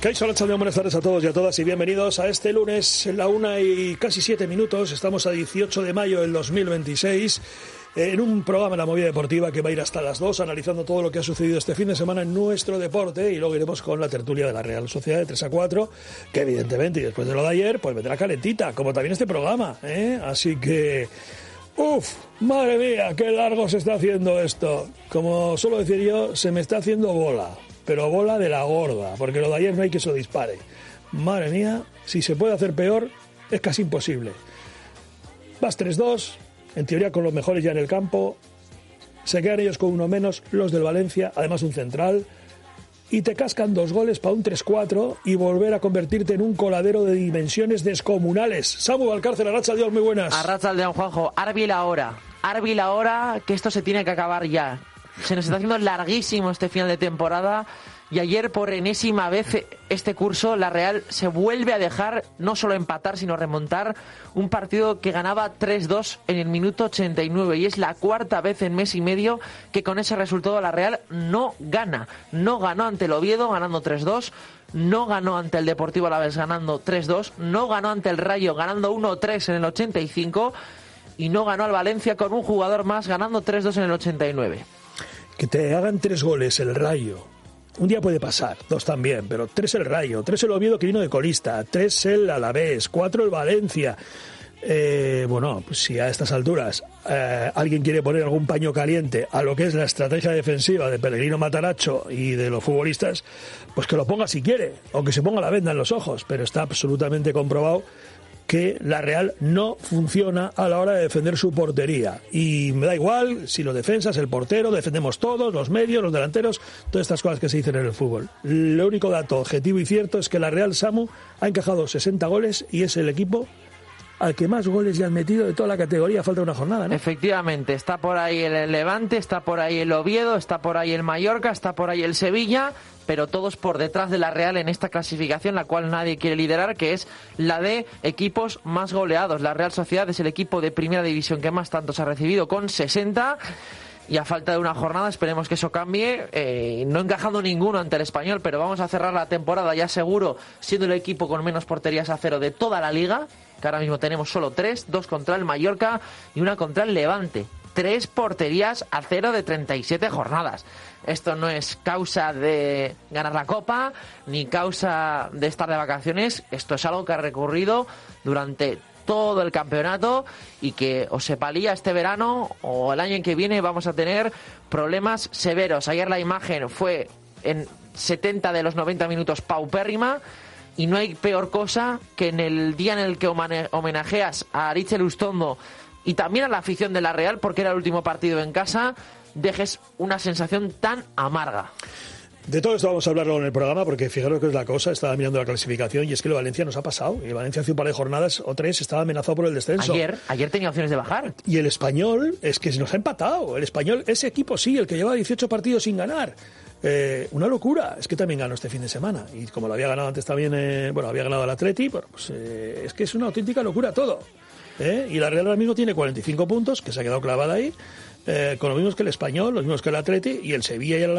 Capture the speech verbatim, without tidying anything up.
Kaixo Arratsaldeon, buenas tardes a todos y a todas y bienvenidos a este lunes, en la una y casi siete minutos. Estamos a dieciocho de mayo del dos mil veintiséis, en un programa de la Movida Deportiva que va a ir hasta las dos, analizando todo lo que ha sucedido este fin de semana en nuestro deporte, y luego iremos con la tertulia de la Real Sociedad de tres a cuatro, que evidentemente, y después de lo de ayer, pues vendrá calentita, como también este programa, ¿eh? Así que... ¡Uf! ¡Madre mía! ¡Qué largo se está haciendo esto! Como suelo decir yo, se me está haciendo bola. Pero bola de la gorda, porque lo de ayer no hay que se lo dispare. Madre mía, si se puede hacer peor, es casi imposible. Vas tres dos, en teoría con los mejores ya en el campo, se quedan ellos con uno menos, los del Valencia, además un central, y te cascan dos goles para un tres cuatro y volver a convertirte en un coladero de dimensiones descomunales. Samu Valcárcel, Arratsaldeon, muy buenas. Arratsaldeon, Juanjo, Arbi la hora, Arbi la hora, que esto se tiene que acabar ya. Se nos está haciendo larguísimo este final de temporada y ayer por enésima vez este curso la Real se vuelve a dejar no solo empatar sino remontar un partido que ganaba tres dos en el minuto ochenta y nueve, y es la cuarta vez en mes y medio que con ese resultado la Real no gana. No ganó ante el Oviedo ganando tres dos, no ganó ante el Deportivo Alavés ganando tres dos, no ganó ante el Rayo ganando uno tres en el ochenta y cinco y no ganó al Valencia con un jugador más ganando tres dos en el ochenta y nueve. Que te hagan tres goles el Rayo, un día puede pasar, dos también, pero tres el Rayo, tres el Oviedo que vino de colista, tres el Alavés, cuatro el Valencia. Eh, bueno, pues si a estas alturas eh, alguien quiere poner algún paño caliente a lo que es la estrategia defensiva de Pellegrino Matarazzo y de los futbolistas, pues que lo ponga si quiere, o que se ponga la venda en los ojos, pero está absolutamente comprobado que la Real no funciona a la hora de defender su portería. Y me da igual si los defensas, el portero, defendemos todos, los medios, los delanteros, todas estas cosas que se dicen en el fútbol. El único dato objetivo y cierto es que la Real, Samu, ha encajado sesenta goles y es el equipo al que más goles ya han metido de toda la categoría. Falta una jornada, ¿no? Efectivamente, está por ahí el Levante, está por ahí el Oviedo, está por ahí el Mallorca, está por ahí el Sevilla, pero todos por detrás de la Real en esta clasificación, la cual nadie quiere liderar, que es la de equipos más goleados. La Real Sociedad es el equipo de primera división que más tantos ha recibido, con sesenta, y a falta de una jornada esperemos que eso cambie, eh, no encajando ninguno ante el Español, pero vamos a cerrar la temporada ya seguro siendo el equipo con menos porterías a cero de toda la liga, que ahora mismo tenemos solo tres, dos contra el Mallorca y una contra el Levante. Tres porterías a cero de treinta y siete jornadas. Esto no es causa de ganar la Copa, ni causa de estar de vacaciones. Esto es algo que ha recurrido durante todo el campeonato y que o se palía este verano o el año en que viene vamos a tener problemas severos. Ayer la imagen fue en setenta de los noventa minutos paupérrima, y no hay peor cosa que en el día en el que homenajeas a Aritz Lustondo y también a la afición de la Real, porque era el último partido en casa, dejes una sensación tan amarga. De todo esto vamos a hablarlo en el programa, porque fijaros que es la cosa, estaba mirando la clasificación y es que el Valencia nos ha pasado, y el Valencia hace un par de jornadas o tres estaba amenazado por el descenso. Ayer, ayer tenía opciones de bajar. Y el Español es que nos ha empatado, el Español, ese equipo sí, el que lleva dieciocho partidos sin ganar. Eh, una locura, es que también ganó este fin de semana, y como lo había ganado antes también, eh, bueno, había ganado el Atleti, bueno, pues eh, es que es una auténtica locura todo. ¿Eh? Y la Real ahora mismo tiene cuarenta y cinco puntos, que se ha quedado clavada ahí, eh, con lo mismos que el Español, los mismos que el Atleti, y el Sevilla y el